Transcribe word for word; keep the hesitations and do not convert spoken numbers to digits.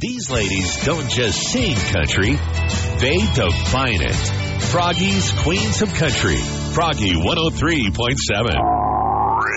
These ladies don't just sing country, they define it. Froggy's Queens of Country. Froggy one oh three point seven.